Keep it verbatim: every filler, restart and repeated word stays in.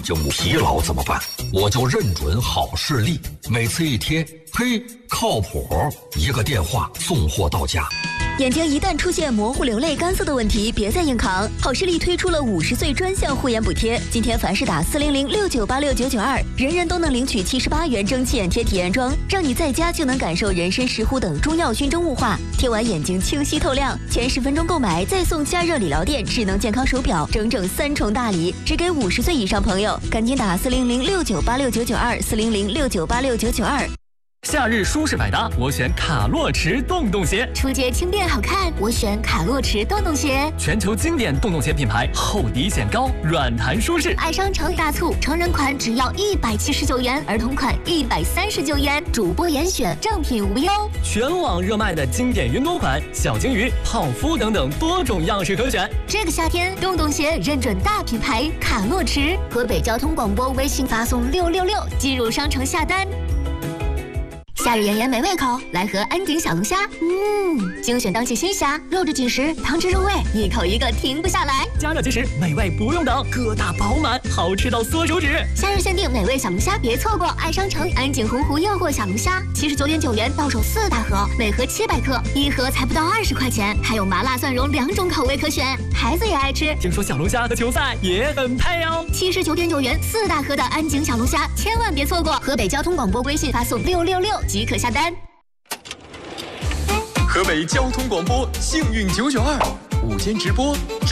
睛目疲劳怎么办？我就认准好视力，每次一贴，嘿，靠谱，一个电话送货到家。 眼睛一旦出现模糊、流泪、干涩的问题，别再硬扛。好视力推出了五十岁专项护眼补贴，今天凡是打四零零六九八六九九二，人人都能领取七十八元蒸汽眼贴体验装，让你在家就能感受人参、石斛等中药熏蒸雾化，贴完眼睛清晰透亮。前十分钟购买再送加热理疗垫、智能健康手表，整整三重大礼，只给五十岁以上朋友。赶紧打四零零六九八六九九二，四零零六九八六九九二。 夏日舒适百搭，我选卡洛驰洞洞鞋。 出街轻便好看，我选卡洛驰洞洞鞋。 全球经典洞洞鞋品牌，厚底显高，软弹舒适。 爱商城大促，成人款只要一百七十九元，儿童款一百三十九元，主播严选，正品无忧。 全网热卖的经典云朵款，小金鱼、泡芙等等多种样式可选。 这个夏天，洞洞鞋认准大品牌卡洛驰。河北交通广播微信发送六六六，进入商城下单。夏日炎炎没胃口，来盒安井小龙虾。嗯，精选当季新虾，肉质紧实，汤汁入味，一口一个停不下来。 加热即食，美味不用等，个大饱满，好吃到缩手指。 夏日限定美味小龙虾，别错过！爱商城安井洪湖诱惑小龙虾，七十九点九元到手四大盒，每盒七百克，一盒才不到二十块钱，还有麻辣蒜蓉两种口味可选，孩子也爱吃。 听说小龙虾和球赛也很配哦。 七十九点九元四大盒的安井小龙虾，千万别错过！河北交通广播微信发送六六六。即可下单。 河北交通广播幸运九九二午间直播。